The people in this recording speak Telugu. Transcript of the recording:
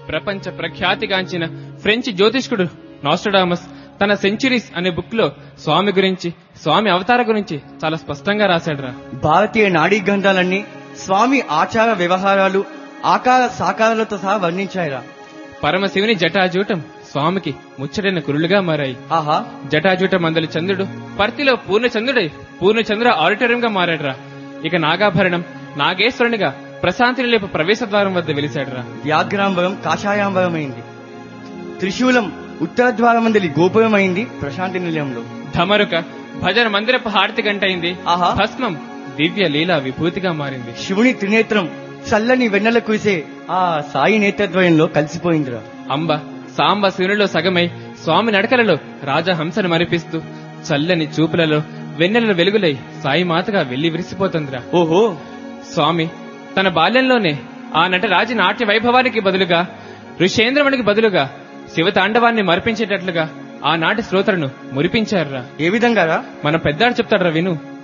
ప్రపంచ ప్రఖ్యాతిగాంచిన ఫ్రెంచ్ జ్యోతిష్కుడు నాస్ట్రాడామస్ తన సెంచురీస్ అనే బుక్ లో స్వామి గురించి, స్వామి అవతార గురించి చాలా స్పష్టంగా రాశాడురా. భారతీయ నాడీ గ్రంథాలన్నీ స్వామి ఆచార వ్యవహారాలు ఆకార సాకారాలతో సహా వర్ణించాయిరా. పరమశివుని జటాజూటం స్వామికి ముచ్చటైన కురులుగా మారాయి. ఆహా, జటాజూటం మందలి చంద్రుడు పర్తిలో పూర్ణచంద్రుడై పూర్ణచంద్ర ఆడిటోరియంగా మారాడురా. ఇక నాగాభరణం నాగేశ్వరునిగా ప్రశాంతి నిలయపు ప్రవేశ ద్వారం వద్ద వెలిశాడురా. వ్యాఘ్రాంబరం కాషాయాంబరమైంది. త్రిశూలం ఉత్తర ద్వారం మందలి గోపురమైంది ప్రశాంతి నిలయంలో. ధమరుక భజన మందిరపు హారతి గంటైంది. ఆహా, భస్మం దివ్య లీలా విభూతిగా మారింది. శివుని త్రినేత్రం చల్లని వెన్నెల కురిసే ఆ సాయి నేత్రద్వయంలో కలిసిపోయిందిరా. అంబ సాంబ శివునిలో సగమై స్వామి నడకలలో రాజహంసను మరిపిస్తూ చల్లని చూపులలో వెన్నెల వెలుగులై సాయి మాతగా వెళ్లి విరిసిపోతుందిరా. ఓహో, స్వామి తన బాల్యంలోనే ఆ నటరాజు నాట్య వైభవానికి బదులుగా, ఋషేంద్రమునికి బదులుగా శివతాండవాన్ని మరిపించేటట్లుగా ఆనాటి శ్రోతలను మురిపించారురా. ఏ విధంగా రా? మన పెద్దాడు చెప్తాడురా, విను.